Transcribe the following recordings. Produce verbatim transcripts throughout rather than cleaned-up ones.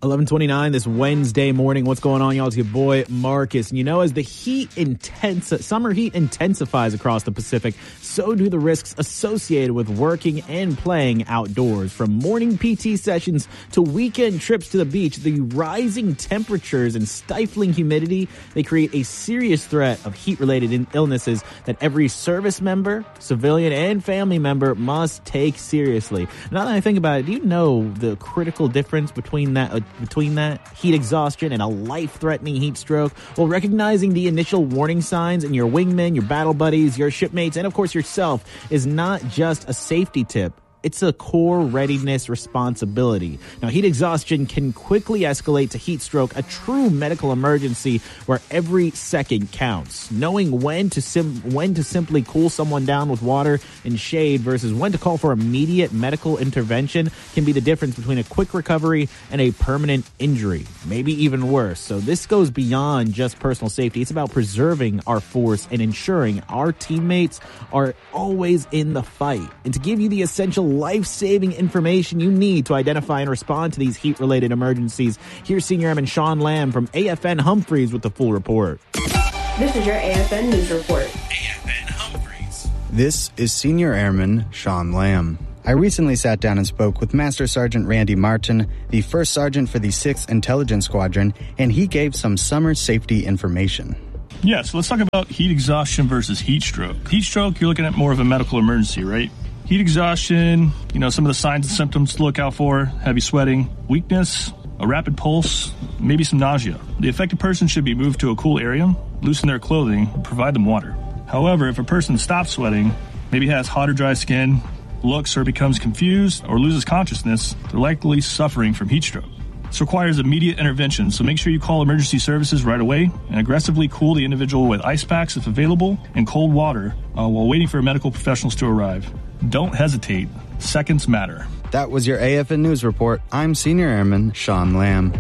eleven twenty-nine this Wednesday morning. What's going on, y'all? It's your boy Marcus. And you know, as the heat intensi- summer heat intensifies across the Pacific, so do the risks associated with working and playing outdoors. From morning P T sessions to weekend trips to the beach, the rising temperatures and stifling humidity, they create a serious threat of heat-related illnesses that every service member, civilian, and family member must take seriously. Now that I think about it, do you know the critical difference between that uh, between that heat exhaustion and a life-threatening heat stroke? Well, recognizing the initial warning signs in your wingmen, your battle buddies, your shipmates, and of course yourself is not just a safety tip. It's a core readiness responsibility. Now, heat exhaustion can quickly escalate to heat stroke, a true medical emergency where every second counts. Knowing when to sim- when to simply cool someone down with water and shade versus when to call for immediate medical intervention can be the difference between a quick recovery and a permanent injury, maybe even worse. So this goes beyond just personal safety. It's about preserving our force and ensuring our teammates are always in the fight. And to give you the essential life-saving information you need to identify and respond to these heat-related emergencies, here's Senior Airman Sean Lamb from A F N Humphreys with the full report. This is your A F N News Report. A F N Humphreys. This is Senior Airman Sean Lamb. I recently sat down and spoke with Master Sergeant Randy Martin, the first sergeant for the sixth Intelligence Squadron, and he gave some summer safety information. Yeah, so let's talk about heat exhaustion versus heat stroke. Heat stroke, you're looking at more of a medical emergency, right? Heat exhaustion, you know, some of the signs and symptoms to look out for: heavy sweating, weakness, a rapid pulse, maybe some nausea. The affected person should be moved to a cool area, loosen their clothing, provide them water. However, if a person stops sweating, maybe has hot or dry skin, looks or becomes confused, or loses consciousness, they're likely suffering from heat stroke. This requires immediate intervention, so make sure you call emergency services right away and aggressively cool the individual with ice packs if available and cold water uh, while waiting for medical professionals to arrive. Don't hesitate. Seconds matter. That was your A F N News Report. I'm Senior Airman Sean Lamb.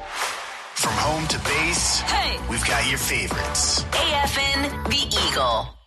From home to base, hey, we've got your favorites. A F N, the Eagle.